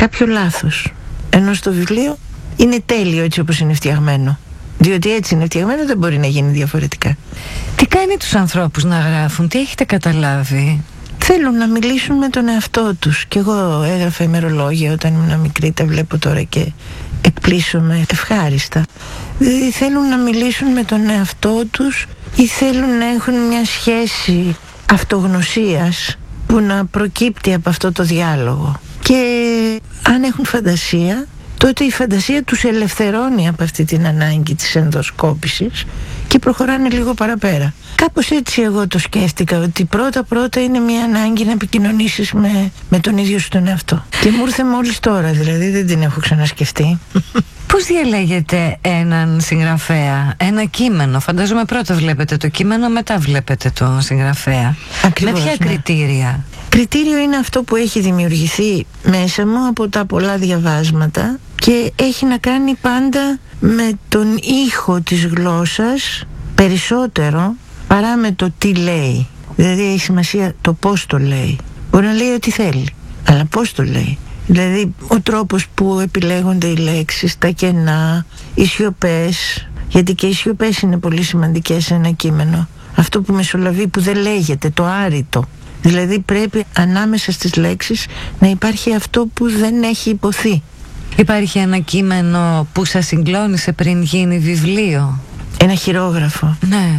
κάποιο λάθος. Ενώ στο βιβλίο είναι τέλειο έτσι όπως είναι φτιαγμένο. Διότι έτσι είναι φτιαγμένο, δεν μπορεί να γίνει διαφορετικά. Τι κάνει τους ανθρώπους να γράφουν, τι έχετε καταλάβει? Θέλουν να μιλήσουν με τον εαυτό τους. Κι εγώ έγραφα ημερολόγια όταν ήμουν μικρή, τα βλέπω τώρα και εκπλήσωμαι ευχάριστα. Δηλαδή θέλουν να μιλήσουν με τον εαυτό τους ή θέλουν να έχουν μια σχέση αυτογνωσίας που να προκύπτει από αυτό το διάλογο. Και αν έχουν φαντασία, τότε η φαντασία τους ελευθερώνει από αυτή την ανάγκη της ενδοσκόπησης και προχωράνε λίγο παραπέρα. Κάπως έτσι εγώ το σκέφτηκα, ότι πρώτα είναι μια ανάγκη να επικοινωνήσεις με τον ίδιο σου τον εαυτό. Και μου ήρθε μόλις τώρα, δηλαδή δεν την έχω ξανασκεφτεί. Πώς διαλέγετε έναν συγγραφέα, ένα κείμενο? Φαντάζομαι πρώτα βλέπετε το κείμενο, μετά βλέπετε το συγγραφέα. Ακριβώς, με ποια κριτήρια? Κριτήριο είναι αυτό που έχει δημιουργηθεί μέσα μου από τα πολλά διαβάσματα και έχει να κάνει πάντα με τον ήχο της γλώσσας περισσότερο παρά με το τι λέει. Δηλαδή έχει σημασία το πώς το λέει. Μπορεί να λέει ό,τι θέλει, αλλά πώς το λέει. Δηλαδή ο τρόπος που επιλέγονται οι λέξεις, τα κενά, οι σιωπές, γιατί και οι σιωπές είναι πολύ σημαντικές σε ένα κείμενο. Αυτό που μεσολαβεί, που δεν λέγεται, το άρρητο. Δηλαδή πρέπει ανάμεσα στις λέξεις να υπάρχει αυτό που δεν έχει υποθεί. Υπάρχει ένα κείμενο που σας συγκλώνησε πριν γίνει βιβλίο? Ένα χειρόγραφο? Ναι.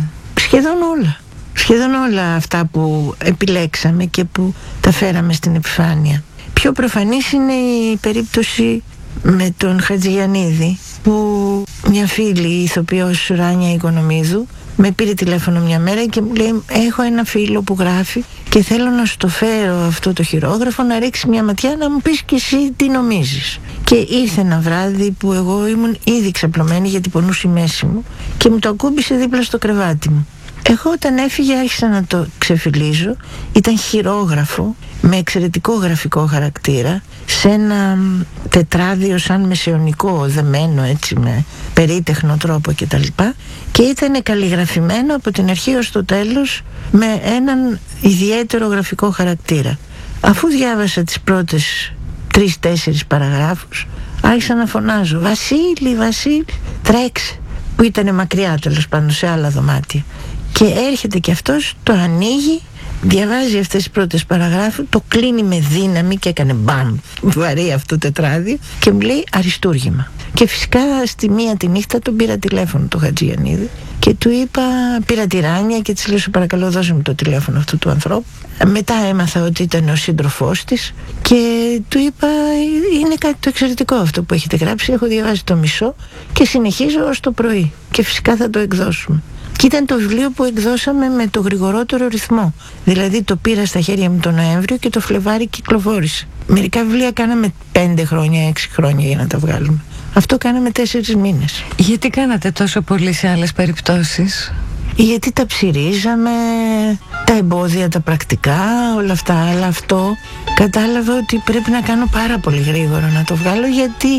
Σχεδόν όλα αυτά που επιλέξαμε και που τα φέραμε στην επιφάνεια. Πιο προφανής είναι η περίπτωση με τον Χατζηγιαννίδη, που μια φίλη, η ηθοποιός Ράνια Οικονομίδου, με πήρε τηλέφωνο μια μέρα και μου λέει: έχω ένα φίλο που γράφει και θέλω να σου το φέρω αυτό το χειρόγραφο, να ρίξει μια ματιά, να μου πεις και εσύ τι νομίζεις. Και ήρθε ένα βράδυ που εγώ ήμουν ήδη ξαπλωμένη γιατί πονούσε η μέση μου και μου το ακούμπησε δίπλα στο κρεβάτι μου. Εγώ όταν έφυγε άρχισα να το ξεφυλίζω. Ήταν χειρόγραφο με εξαιρετικό γραφικό χαρακτήρα, σε ένα τετράδιο σαν μεσαιωνικό, δεμένο έτσι με περίτεχνο τρόπο κτλ. Και ήταν καλλιγραφημένο από την αρχή ως το τέλος με έναν ιδιαίτερο γραφικό χαρακτήρα. Αφού διάβασα τις πρώτες 3-4 παραγράφους, άρχισα να φωνάζω: Βασίλη, Βασίλη, τρέξε! Που ήταν μακριά, τέλος πάντων, σε άλλα δωμάτια. Και έρχεται και αυτός, το ανοίγει, διαβάζει αυτές τις πρώτες παραγράφους, το κλείνει με δύναμη και έκανε μπαμ, βαρύ αυτό το τετράδιο, και μου λέει αριστούργημα. Και φυσικά στη μία τη νύχτα τον πήρα τηλέφωνο το Χατζηγιαννίδη και του είπα, πήρα τη Ράνια και της λέω: σε παρακαλώ δώσε μου το τηλέφωνο αυτού του ανθρώπου. Μετά έμαθα ότι ήταν ο σύντροφός της και του είπα: είναι κάτι το εξαιρετικό αυτό που έχετε γράψει, έχω διαβάσει το μισό και συνεχίζω ως το πρωί και φυσικά θα το εκδώσουμε. Και ήταν το βιβλίο που εκδώσαμε με το γρηγορότερο ρυθμό. Δηλαδή το πήρα στα χέρια μου τον Νοέμβριο και το Φλεβάρι κυκλοφόρησε. Μερικά βιβλία κάναμε 5 χρόνια, 6 χρόνια για να τα βγάλουμε. Αυτό κάναμε 4 μήνες. Γιατί κάνατε τόσο πολύ σε άλλες περιπτώσεις? Γιατί τα ψηρίζαμε, τα εμπόδια, τα πρακτικά, όλα αυτά. Αλλά αυτό κατάλαβα ότι πρέπει να κάνω πάρα πολύ γρήγορα να το βγάλω, γιατί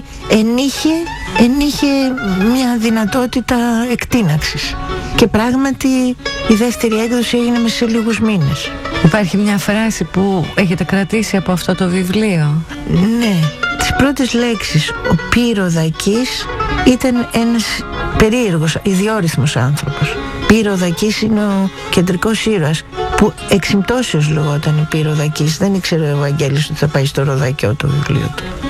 ενείχε μια δυνατότητα εκτείναξης. Και πράγματι η δεύτερη έκδοση έγινε μέσα σε λίγους μήνες. Υπάρχει μια φράση που έχετε κρατήσει από αυτό το βιβλίο? Ναι, τις πρώτες λέξεις. Ο Πυροδακής ήταν ένας περίεργος, ιδιόρυθμος άνθρωπος. Πυροδακής είναι ο κεντρικός ήρωας, που εξυμπτώσεως λεγόταν Πυροδακής. Δεν ήξερε ο Βαγγέλης ότι θα πάει στο Ροδακιό το βιβλίο του.